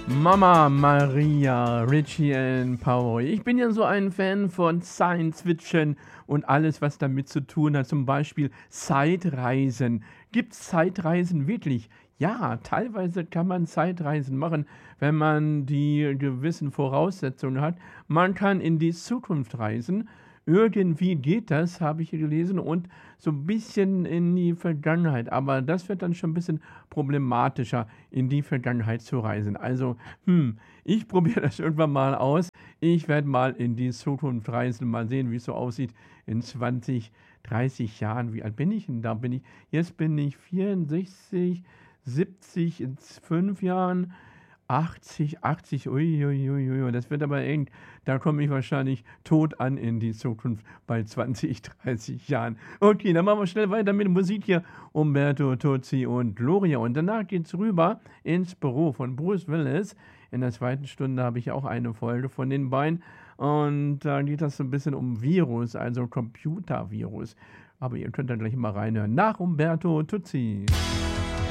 Mama Maria, Richie and Power. Ich bin ja so ein Fan von Science Fiction und alles, was damit zu tun hat. Zum Beispiel Zeitreisen. Gibt es Zeitreisen wirklich? Ja, teilweise kann man Zeitreisen machen, wenn man die gewissen Voraussetzungen hat. Man kann in die Zukunft reisen. Irgendwie geht das, habe ich hier gelesen, und so ein bisschen in die Vergangenheit. Aber das wird dann schon ein bisschen problematischer, in die Vergangenheit zu reisen. Also, ich probiere das irgendwann mal aus. Ich werde mal in die Zukunft reisen, mal sehen, wie es so aussieht in 20, 30 Jahren. Wie alt bin ich denn da? Jetzt bin ich 64, 70 in 5 Jahren. 80, uiuiui, das wird aber eng. Da komme ich wahrscheinlich tot an in die Zukunft bei 20, 30 Jahren. Okay, dann machen wir schnell weiter mit Musik hier. Umberto Tozzi und Gloria. Und danach geht's rüber ins Büro von Bruce Willis. In der zweiten Stunde habe ich auch eine Folge von den beiden. Und da geht das so ein bisschen um Virus, also Computervirus. Aber ihr könnt dann gleich mal reinhören. Nach Umberto Tozzi.